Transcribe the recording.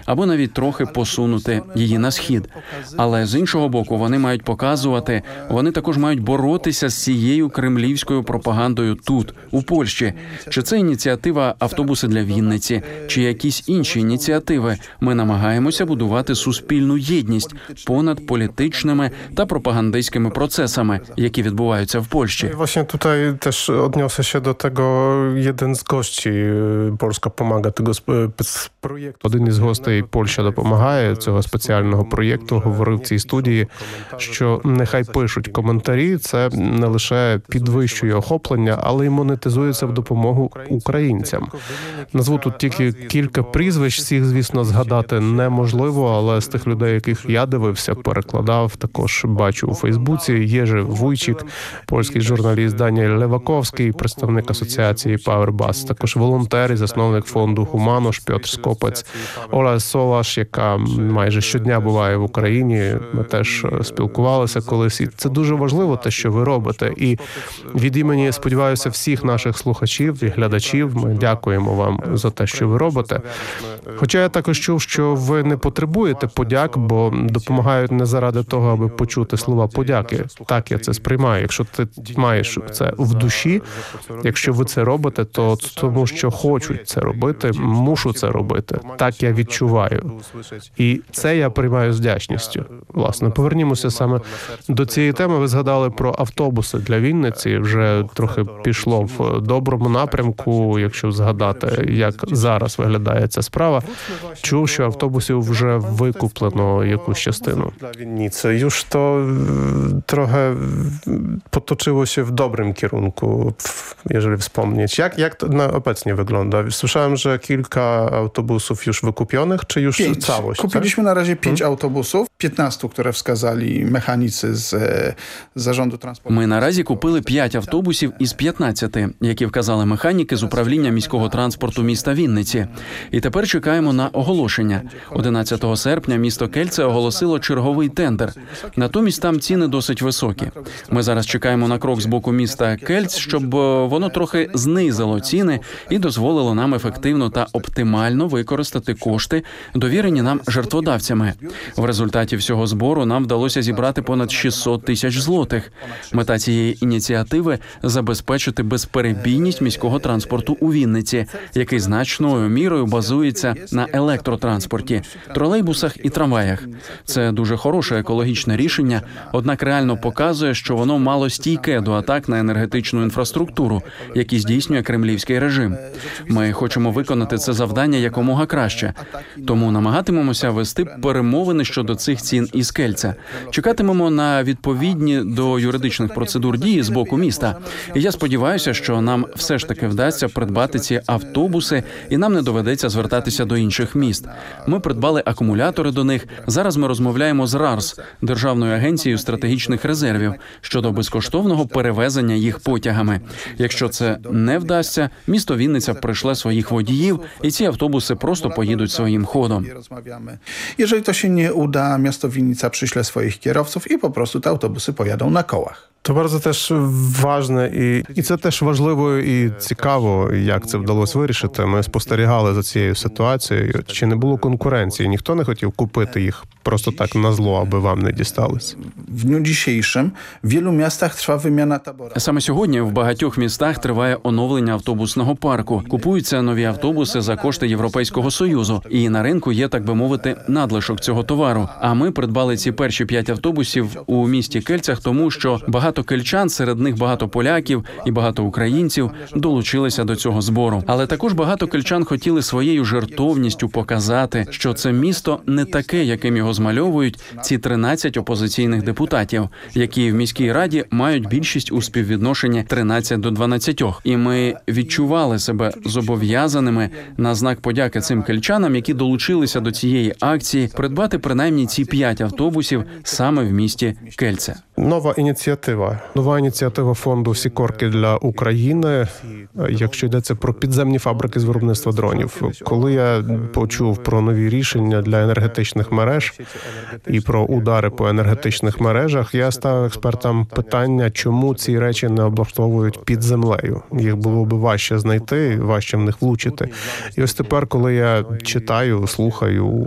або навіть трохи посунути її на схід. Але з іншого боку, вони мають показувати, вони також мають боротися з цією кремлівською пропагандою тут, у Польщі. Чи це ініціатива «Автобуси для Вінниці», чи якісь інші ініціативи. Ми намагаємося будувати суспільну єдність понад політичними та пропагандистськими процесами, які відбуваються в Польщі. Właśnie tutaj też odniosę się do tego, jeden z gości Polska pomaga tego проєкту. Один із гостей Польща допомагає цього спеціального проєкту говорив в цій студії, що нехай пишуть коментарі, це не лише підвищує охоплення, але й монетизується в допомогу українцям. Назву тут тільки кілька прізвищ, всіх, звісно, згадати неможливо, але з тих людей, яких я дивився, перекладав, також бачу у Фейсбуці, Єжи Вуйчик, польський журналіст Даніель Леваковський, представник асоціації Powerbus, також волонтер і засновник фонду «Гуманош» Пьотр Скопець, Оля Солаш, яка майже щодня буває в Україні, ми теж спілкувалися колись, і це дуже важливо те, що ви робите. І від імені, сподіваюся, всіх наших слухачів і глядачів ми дякуємо вам за те, що ви робите. Хоча я також чув, що ви не потребуєте подяк, бо допомагають не заради того, аби почути слова подяки. Так я це сприймаю. Якщо ти маєш це в душі, якщо ви це робите, то тому, що хочуть це робити, мушу це робити. Так я відчуваю. І це я приймаю з вдячністю. Власне, повернімося саме до цієї теми. Ви згадали про автобуси для Вінниці. Вже трохи пішло в доброму напрямку, якщо згадати, як зараз виглядає ця справа. Чув, що автобусів вже викуплено якусь частину. Dla Winnicy. Już to trochę potoczyło się w dobrym kierunku, jeżeli wspomnieć. Jak to obecnie wygląda? Słyszałem, że kilka autobusów już wykupionych, czy już całość? Kupiliśmy na razie 5 autobusów, 15, które wskazali mechanicy z Zarządu Transportu. Ми наразі купили 5 автобусів із 15, які вказали механіки з управління міського транспорту міста Вінниці. І тепер чекаємо на оголошення. 11 серпня місто Кельце оголосило черговий тендер. Натомість там ціни досить високі. Ми зараз чекаємо на крок з боку міста Кельц, щоб воно трохи знизило ціни і дозволило нам ефективно та оптимально використати кошти, довірені нам жертводавцями. В результаті всього збору нам вдалося зібрати понад 600 тисяч злотих. Мета цієї ініціативи – забезпечити безперебійність міського транспорту у Вінниці, який значною мірою базується на електротранспорті, тролейбусах і трамваях. Це дуже хороше екологічне рішення, однак реально показує, що воно мало стійке до атак на енергетичну інфраструктуру, які здійснює кремлівський режим. Ми хочемо виконати це завдання якомога краще. Тому намагатимемося вести перемовини щодо цих цін із Кельця. Чекатимемо на відповідні до юридичних процедур дії з боку міста. І я сподіваюся, що нам все ж таки вдасться придбати ці автобуси, і нам не доведеться звертатися до інших міст. Ми придбали акумулятори до них. Зараз ми розмовляємо з РАРС, Державною агенцією стратегічних резервів, щодо безкоштовного перевезення їх потягами. Якщо це не вдасться, місто Вінниця пришле своїх водіїв, і ці автобуси просто поїдуть своїм ходом. Jeżeli to się nie uda, miasto Winnica przyśle swoich kierowców i po prostu te autobusy pojadą na kołach. То bardzo теж важне і це теж важливо і цікаво, як це вдалося вирішити. Ми спостерігали за цією ситуацією. Чи не було конкуренції? Ніхто не хотів купити їх просто так на зло, аби вам не дістались? W dniu dzisiejszym w wielu miastach trwa wymiana tabora. Саме сьогодні в багатьох містах триває оновлення автобусного парку. Купуються нові автобуси за кошти Європейського Союзу. І на ринку є, так би мовити, надлишок цього товару. А ми придбали ці перші 5 автобусів у місті Кельцях, тому що багато кельчан, серед них багато поляків і багато українців долучилися до цього збору. Але також багато кельчан хотіли своєю жертовністю показати, що це місто не таке, яким його змальовують ці 13 опозиційних депутатів, які в міській раді мають більшість у співвідношенні 13 до 12. І ми відчували себе зобов'язаними на знак подяки цим кельчанам, які долучилися до цієї акції, придбати принаймні ці 5 автобусів саме в місті Кельце. Нова ініціатива фонду «Сікорки для України», якщо йдеться про підземні фабрики з виробництва дронів. Коли я почув про нові рішення для енергетичних мереж і про удари по енергетичних мережах, я ставив експертам питання, чому ці речі не облаштовують під землею. Їх було б важче знайти, важче в них влучити. І ось тепер, коли я читаю, слухаю